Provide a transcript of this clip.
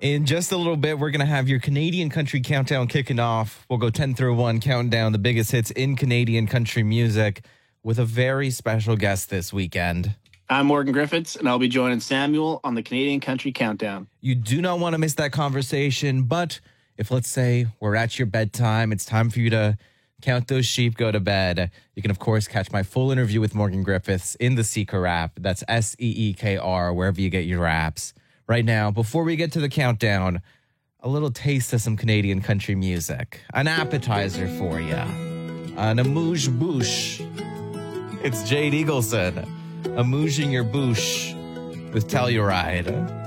In just a little bit, we're going to have your Canadian country countdown kicking off. We'll go 10 through 1, counting down the biggest hits in Canadian country music with a very special guest this weekend. I'm Morgan Griffiths, and I'll be joining Samuel on the Canadian Country Countdown. You do not want to miss that conversation, but if, let's say, we're at your bedtime, it's time for you to count those sheep, go to bed. You can, of course, catch my full interview with Morgan Griffiths in the Seekr app. That's SEEKR, wherever you get your apps. Right now, before we get to the countdown, a little taste of some Canadian country music. An appetizer for you. An amuse-bouche. It's Jade Eagleson. Amusing your bouche with Telluride.